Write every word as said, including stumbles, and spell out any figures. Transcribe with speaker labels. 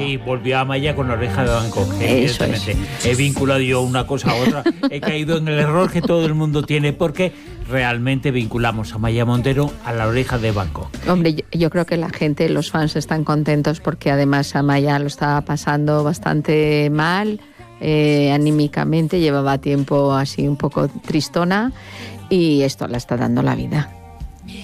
Speaker 1: Sí, volvió a Amaya con Oreja de Van Gogh.
Speaker 2: Eso es.
Speaker 1: He vinculado yo una cosa a otra. He caído en el error que todo el mundo tiene porque realmente vinculamos a Amaya Montero a la Oreja de Van Gogh.
Speaker 2: Hombre, yo, yo creo que la gente, los fans están contentos porque además Amaya lo estaba pasando bastante mal, eh, anímicamente, llevaba tiempo así un poco tristona y esto le está dando la vida.